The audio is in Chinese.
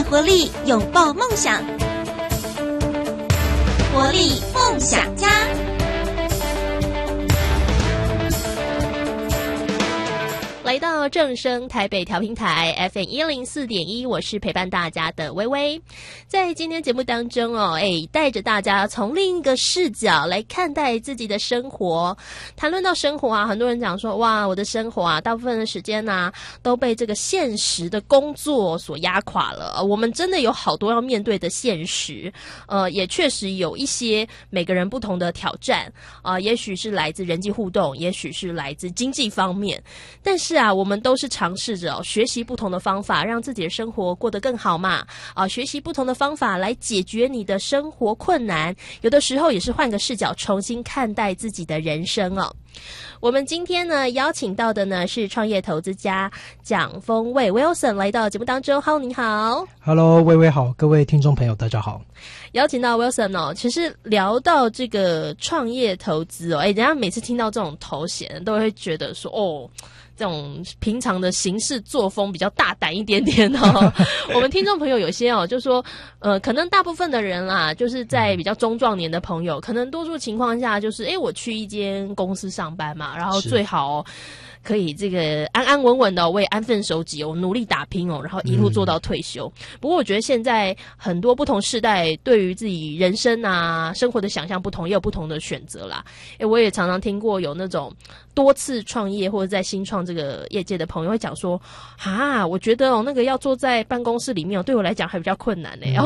活力，拥抱梦想。活力梦想家。 来到正声台北调频台 FM104.1， 我是陪伴大家的微微。在今天节目当中带着大家从另一个视角来看待自己的生活。谈论到生活啊，很多人讲说，哇，我的生活啊，大部分的时间啊都被这个现实的工作所压垮了。我们真的有好多要面对的现实，也确实有一些每个人不同的挑战也许是来自人际互动，也许是来自经济方面，但是我们都是尝试着学习不同的方法，让自己的生活过得更好嘛。学习不同的方法来解决你的生活困难，有的时候也是换个视角，重新看待自己的人生哦。我们今天呢邀请到的呢是创业投资家蒋峰卫 Wilson 来到节目当中。Hello， 你好。 Hello， 微微好，各位听众朋友大家好。 邀请到 Wilson 其实聊到这个创业投资人家每次听到这种头衔都会觉得说这种平常的行事作风比较大胆一点点我们听众朋友有些就说可能大部分的人啦，就是在比较中壮年的朋友，可能多数情况下就是我去一间公司上班嘛，然后最好可以这个安安稳稳的，我也安分守己努力打拼然后一路做到退休。不过我觉得现在很多不同世代对于自己人生啊生活的想象不同，也有不同的选择啦。我也常常听过有那种多次创业或者在新创这个业界的朋友会讲说，我觉得那个要坐在办公室里面对我来讲还比较困难